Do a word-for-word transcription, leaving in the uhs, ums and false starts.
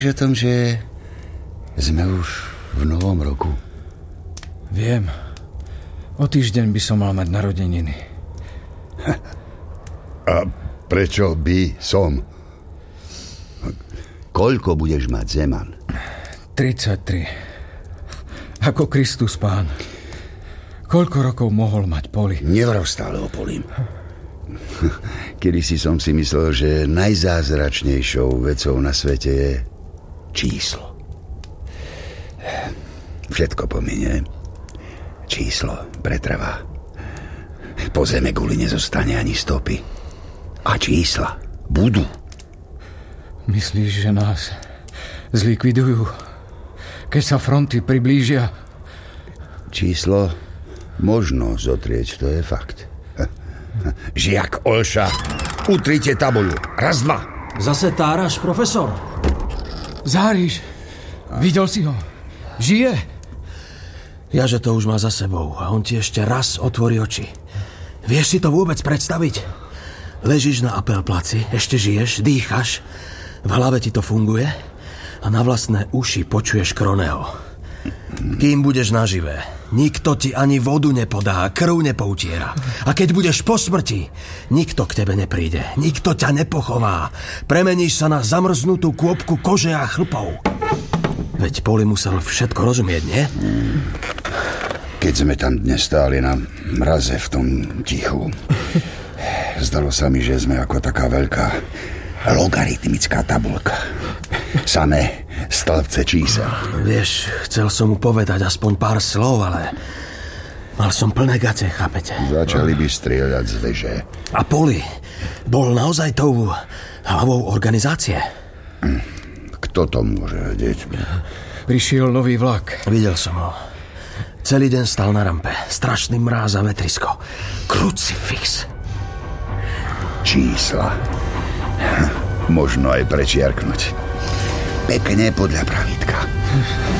O tom, že sme už v novom roku. Viem. O týždeň by som mal mať narodeniny. A prečo by som? Koľko budeš mať, Zeman? tridsaťtri. Ako Kristus Pán. Koľko rokov mohol mať Poli? Nevrav stále o Polím. Kedysi som si myslel, že najzázračnejšou vecou na svete je číslo. Všetko pominie. Číslo pretrvá. Po zeme guli nezostane ani stopy. A čísla budú. Myslíš, že nás zlikvidujú, keď sa fronty priblížia? Číslo možno zotrieť, to je fakt. Žiak Olša, utrite tabuľu. Raz, dva. Zase táraš, profesor? Záriš, videl si ho? Žije? Ja, že to už má za sebou a on ti ešte raz otvorí oči. Vieš si to vôbec predstaviť? Ležíš na Apelplaci, ešte žiješ, dýchaš, v hlave ti to funguje a na vlastné uši počuješ Kroného. Kým budeš naživé, nikto ti ani vodu nepodá, krv nepoutiera. A keď budeš po smrti, nikto k tebe nepríde, nikto ťa nepochová. Premeníš sa na zamrznutú kôpku kože a chlpov. Veď Poli musel všetko rozumieť, nie? Keď sme tam dnes stáli na mraze v tom tichu, zdalo sa mi, že sme ako taká veľká logaritmická tabuľka. Samé stĺpce čísel. Vieš, chcel som mu povedať aspoň pár slov, ale mal som plné gace, chápete? Začali by strieľať z veže. A Poli bol naozaj tou hlavou organizácie? Kto to môže vedieť? Prišiel nový vlak. Videl som ho. Celý deň stal na rampe. Strašný mráz a vetrisko. Krucifix. Čísla. Možno aj prečiarknúť. Pekne podľa pravítka.